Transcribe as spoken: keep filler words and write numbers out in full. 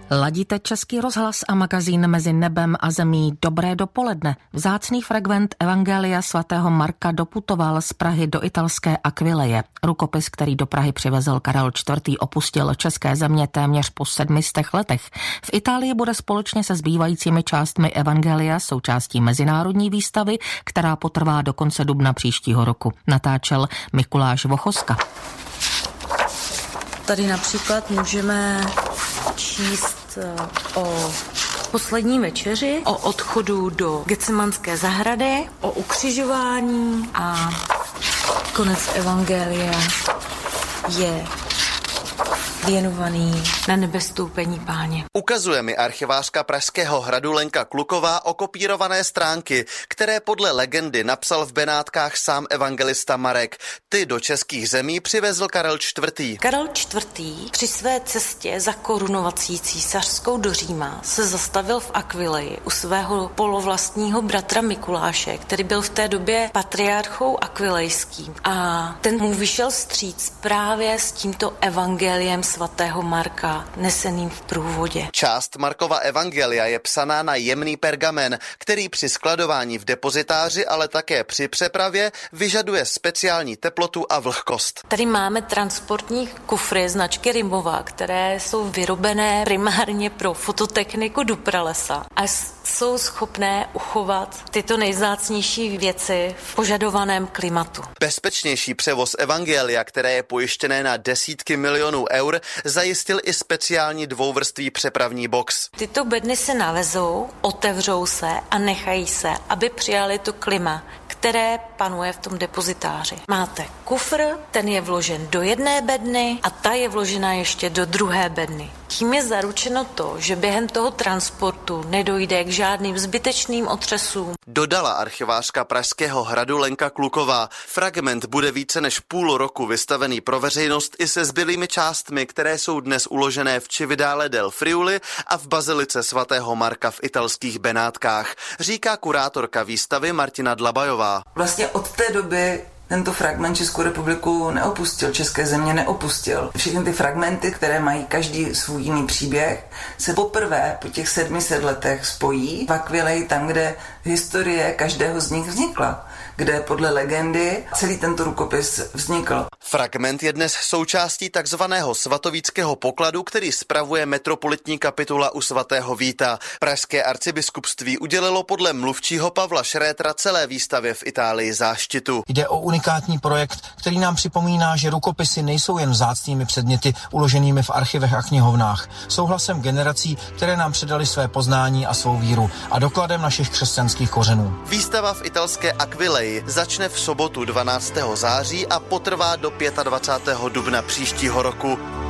Ladíte Český rozhlas a magazín Mezi nebem a zemí. Dobré dopoledne. Vzácný fragment Evangelia svatého Marka doputoval z Prahy do italské Aquileje. Rukopis, který do Prahy přivezl Karel čtvrtý, opustil české země téměř po sedmistech letech. V Itálii bude společně se zbývajícími částmi Evangelia součástí mezinárodní výstavy, která potrvá do konce dubna příštího roku. Natáčel Mikuláš Vochoska. Tady například můžeme číst o poslední večeři, o odchodu do Getsemanské zahrady, o ukřižování a konec evangelia je věnovaný na nebestoupení Páně. Ukazuje mi archivářka Pražského hradu Lenka Kluková okopírované stránky, které podle legendy napsal v Benátkách sám evangelista Marek. Ty do českých zemí přivezl Karel čtvrtý. Karel čtvrtý při své cestě za korunovací císařskou do Říma se zastavil v Aquileji u svého polovlastního bratra Mikuláše, který byl v té době patriarchou akvilejským. A ten mu vyšel vstříc právě s tímto evangeliem svatého Marka, neseným v průvodě. Část Markova evangelia je psaná na jemný pergamen, který při skladování v depozitáři, ale také při přepravě vyžaduje speciální teplotu a vlhkost. Tady máme transportní kufry značky Rimova, které jsou vyrobené primárně pro fototechniku do pralesa a jsou schopné uchovat tyto nejvzácnější věci v požadovaném klimatu. Bezpečnější převoz evangelia, které je pojištěné na desítky milionů eur, zajistil i speciální dvouvrství přepravní box. Tyto bedny se navezou, otevřou se a nechají se, aby přijali to klima, které panuje v tom depozitáři. Máte kufr, ten je vložen do jedné bedny a ta je vložena ještě do druhé bedny. Tím je zaručeno to, že během toho transportu nedojde k žádným zbytečným otřesům. Dodala archivářka Pražského hradu Lenka Kluková. Fragment bude více než půl roku vystavený pro veřejnost i se zbylými částmi, které jsou dnes uložené v Cividale del Friuli a v bazilice svatého Marka v italských Benátkách, říká kurátorka výstavy Martina Dlabajová. Vlastně od té doby tento fragment Českou republiku neopustil, české země neopustil. Všechny ty fragmenty, které mají každý svůj jiný příběh, se poprvé po těch sedmi set letech spojí v Aquileji, tam, kde historie každého z nich vznikla, kde podle legendy celý tento rukopis vznikl. Fragment je dnes součástí takzvaného svatovíckého pokladu, který spravuje metropolitní kapitula u svatého Víta. Pražské arcibiskupství udělilo podle mluvčího Pavla Šrétra celé výstavě v Itálii záštitu. Jde o unikátní projekt, který nám připomíná, že rukopisy nejsou jen vzácnými předměty uloženými v archivech a knihovnách. Jsou hlasem generací, které nám předali své poznání a svou víru a dokladem našich křesťanských kořenů. Výstava v italské Aquileji začne v sobotu dvanáctého září a potrvá do dvacátého pátého dubna příštího roku.